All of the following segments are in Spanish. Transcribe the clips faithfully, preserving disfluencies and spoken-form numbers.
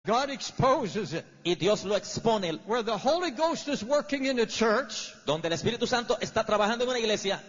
God exposes it. Y Dios lo expone. Where the Holy Ghost is working in the church, Donde el Espíritu Santo está trabajando en una iglesia,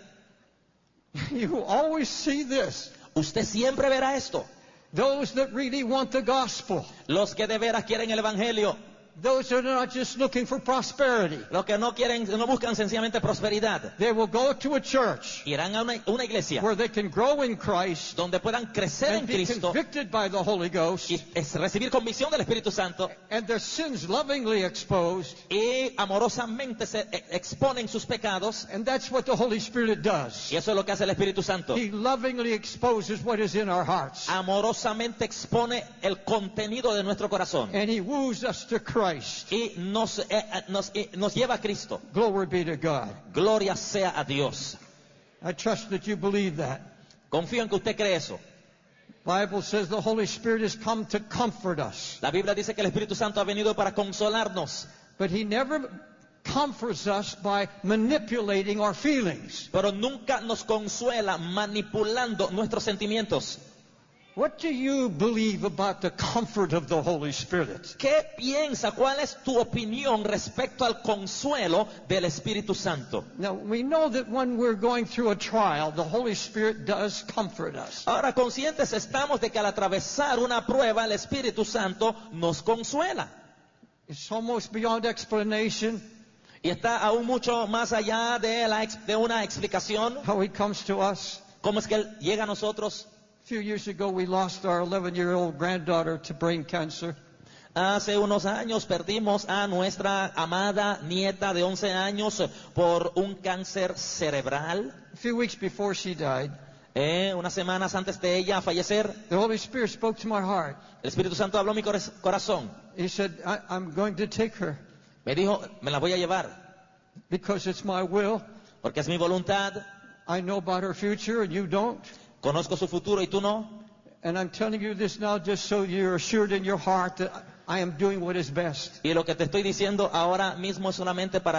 you always see this. usted siempre verá esto. Those that really want the gospel. Los que de veras quieren el evangelio. Those that are not just looking for prosperity. Los que no quieren, no buscan sencillamente prosperidad. They will go to a church Irán a una, una iglesia where they can grow in Christ donde puedan crecer en and be Cristo convicted by the Holy Ghost y es recibir convicción del Espíritu Santo and their sins lovingly exposed. y amorosamente se e- exponen sus pecados. And that's what the Holy Spirit does. Y eso es lo que hace el Espíritu Santo. He lovingly exposes what is in our hearts. Amorosamente expone el contenido de nuestro corazón And He woos us to Christ. y nos, eh, eh, nos, eh, nos lleva a Cristo. Glory be to God. Gloria sea a Dios. I trust that you believe that. Confío en que usted cree eso. Bible says the Holy Spirit has come to comfort us. La Biblia dice que el Espíritu Santo ha venido para consolarnos, But He never comforts us by manipulating our feelings. pero nunca nos consuela manipulando nuestros sentimientos. What do you believe about the comfort of the Holy Spirit? ¿Qué piensa? ¿Cuál es tu opinión respecto al consuelo del Espíritu Santo? Now, we know that when we're going through a trial, the Holy Spirit does comfort us. Ahora, conscientes estamos de que al atravesar una prueba, el Espíritu Santo nos consuela. It's almost beyond explanation Y está aún mucho más allá de, la, ex- de una explicación. how He comes to us. ¿Cómo es que Él llega a nosotros? A few years ago, we lost our eleven-year-old granddaughter to brain cancer. Hace unos años perdimos a nuestra amada nieta de once años por un cáncer cerebral. A few weeks before she died, Eh, unas semanas antes de ella fallecer, the Holy Spirit spoke to my heart. el Espíritu Santo habló a mi cor- corazón. He said, I, I'm going to take her Me dijo, me la voy a llevar, because it's my will. porque es mi voluntad. I know about her future and you don't. Conozco su futuro y tú no. And I'm telling you this now just so you're assured in your heart that I am doing what is best. Y lo que te estoy diciendo ahora mismo es solamente para